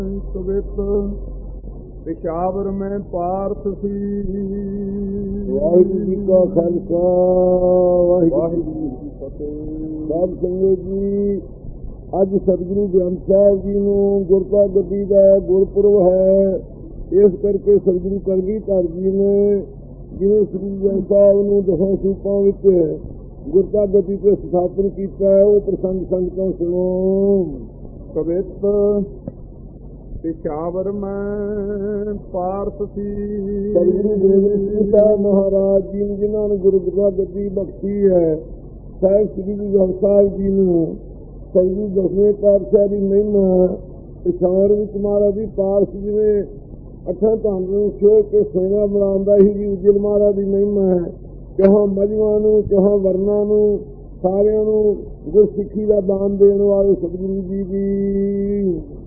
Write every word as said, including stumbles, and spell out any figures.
ਸੁਬਿਤ ਪਿਸ਼ਾਵਰ ਮੈਂ ਪਾਰਥ ਸੀ। ਵਾਹਿਗੁਰੂ ਜੀ ਕਾ ਖਾਲਸਾ ਵਾਹਿਗੁਰੂ ਜੀ ਕੀ ਫਤਿਹ। ਸਾਧ ਸੰਗਤ ਜੀ, ਅੱਜ ਸਤਿਗੁਰੂ ਗ੍ਰੰਥ ਸਾਹਿਬ ਜੀ ਨੂੰ ਗੁਰਤਾ ਗੱਦੀ ਦਾ ਗੁਰਪੁਰਬ ਹੈ। ਇਸ ਕਰਕੇ ਸਤਿਗੁਰੂ ਕਲਗੀਧਰ ਜੀ ਨੇ ਜਿਵੇਂ ਸ੍ਰੀ ਗ੍ਰੰਥ ਸਾਹਿਬ ਨੂੰ ਦਸਾਂ ਸੂਪਾਂ ਵਿੱਚ ਗੁਰਤਾ ਗੱਦੀ ਤੇ ਸਥਾਪਨ ਕੀਤਾ ਹੈ, ਉਹ ਪ੍ਰਸੰਗ ਸੰਗਤਾਂ ਸੁਣੋ। ਸੁਬਿਤ ਪਿਸ਼ਾਵਰ ਮੈਂ ਪਾਰਥ ਸੀ। ਸਤਿਗੁਰੂ ਗੋਬਿੰਦ ਸਿੰਘ ਸਾਹਿਬ ਮਹਾਰਾਜ ਜੀ ਨੇ ਜਿਨ੍ਹਾਂ ਨੂੰ ਗੁਰਤਾ ਗੱਦੀ ਬਖਸ਼ੀ ਹੈ, ਸਾਹਿਬ ਸ੍ਰੀ ਗੁਰੂ ਗ੍ਰੰਥ ਸਾਹਿਬ ਜੀ ਨੂੰ ਸਤਿਗੁਰੂ ਦਸਵੇਂ ਪਾਤਸ਼ਾਹ ਦੀ ਮਹਿਮਾ ਪਿਸ਼ਾਵਰ ਵਿੱਚ ਮਹਾਰਾਜ ਦੀ ਪਾਰਸ ਜਿਵੇਂ ਅੱਠਾਂ ਧੰਨ ਨੂੰ ਛੋਹ ਕੇ ਸੇਨਾ ਬਣਾਉਂਦਾ ਹੀ ਜੀ ਉਜਲ ਮਹਾਰਾਜ ਦੀ ਮਹਿਮਾ ਹੈ। ਕਿਹਾਂ ਮਜਮਾਂ ਨੂੰ ਕਿਹਾਂ ਵਰਨਾਂ ਨੂੰ ਸਾਰਿਆਂ ਨੂੰ ਗੁਰਸਿੱਖੀ ਦਾ ਦਾਨ ਦੇਣ ਵਾਲੇ ਸਤਿਗੁਰੂ ਜੀ ਦੀ